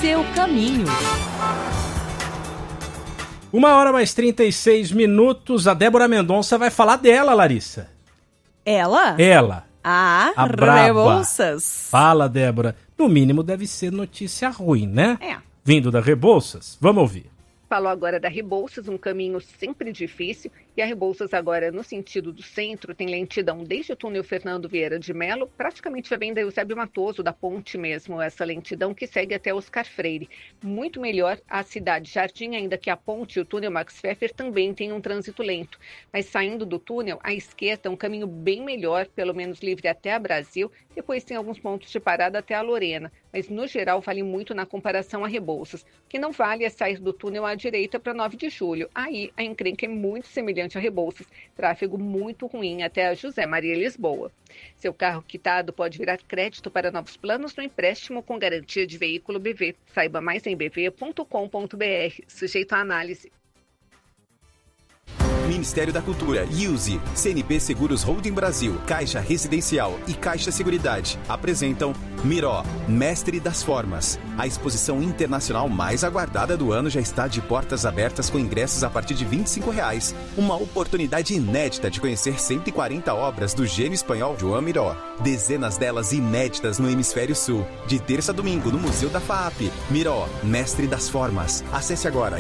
seu caminho. 1h mais 36. A Débora Mendonça vai falar dela, Larissa. Ela? Ela. A braba. Rebouças. Fala, Débora. No mínimo deve ser notícia ruim, né? Vindo da Rebouças. Vamos ouvir. Falou agora da Rebouças, um caminho sempre difícil, e a Rebouças agora no sentido do centro tem lentidão desde o túnel Fernando Vieira de Melo, praticamente já vem da Eusébio Matoso, da ponte mesmo, essa lentidão que segue até Oscar Freire. Muito melhor a cidade Jardim, ainda que a ponte e o túnel Max Pfeffer também tem um trânsito lento. Mas saindo do túnel, à esquerda, um caminho bem melhor, pelo menos livre até a Brasil, depois tem alguns pontos de parada até a Lorena. Mas no geral vale muito na comparação a Rebouças. O que não vale é sair do túnel à direita para 9 de julho. Aí a encrenca é muito semelhante a Rebouças. Tráfego muito ruim até a José Maria Lisboa. Seu carro quitado pode virar crédito para novos planos no empréstimo com garantia de veículo BV. Saiba mais em bv.com.br. Sujeito à análise. Ministério da Cultura, IUSE, CNP Seguros Holding Brasil, Caixa Residencial e Caixa Seguridade apresentam Miró, Mestre das Formas. A exposição internacional mais aguardada do ano já está de portas abertas com ingressos a partir de R$ 25,00. Uma oportunidade inédita de conhecer 140 obras do gênio espanhol Joan Miró. Dezenas delas inéditas no Hemisfério Sul. De terça a domingo no Museu da FAAP. Miró, Mestre das Formas. Acesse agora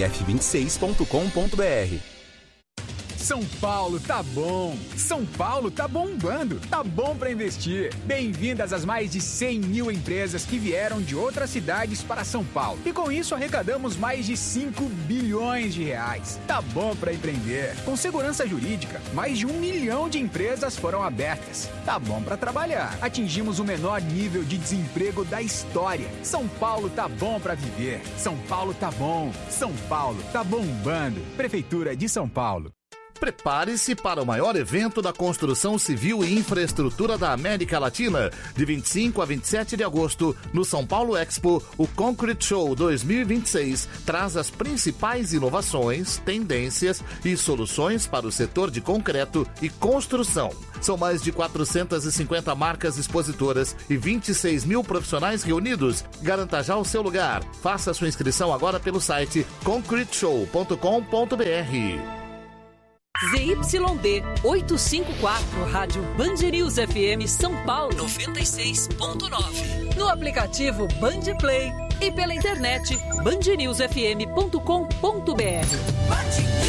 mmf26.com.br. São Paulo tá bom, São Paulo tá bombando, tá bom pra investir. Bem-vindas às mais de 100 mil empresas que vieram de outras cidades para São Paulo. E com isso arrecadamos mais de 5 bilhões de reais. Tá bom pra empreender. Com segurança jurídica, mais de 1 milhão de empresas foram abertas. Tá bom pra trabalhar. Atingimos o menor nível de desemprego da história. São Paulo tá bom pra viver. São Paulo tá bom. São Paulo tá bombando. Prefeitura de São Paulo. Prepare-se para o maior evento da construção civil e infraestrutura da América Latina. De 25 a 27 de agosto, no São Paulo Expo, o Concrete Show 2026 traz as principais inovações, tendências e soluções para o setor de concreto e construção. São mais de 450 marcas expositoras e 26 mil profissionais reunidos. Garanta já o seu lugar. Faça sua inscrição agora pelo site concreteshow.com.br. ZYD 854, Rádio Band News FM São Paulo 96.9. No aplicativo Band Play e pela internet bandnewsfm.com.br.